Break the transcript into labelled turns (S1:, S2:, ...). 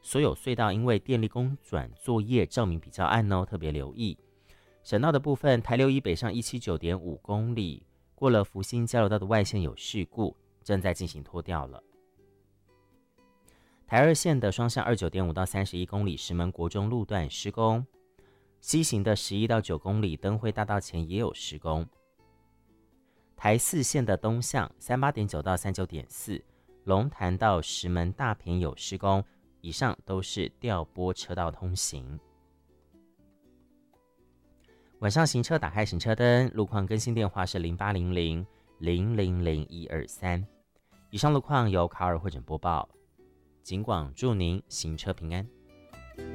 S1: 所有隧道因为电力工转作业照明比较暗哦，特别留意。省道的部分，台6一北上179.5公里，过了福兴交流道的外线有事故，正在进行拖吊了。台2线的双向29.5到31公里，石门国中路段施工。西行的11到9公里，灯会大道前也有施工。台4线的东向38.9到39.4，龙潭到石门大坪有施工，以上都是调拨车道通行。晚上行车打开行车灯，路况更新电话是0800-000-123。以上路况由卡尔会诊播报，警广祝您行车平安。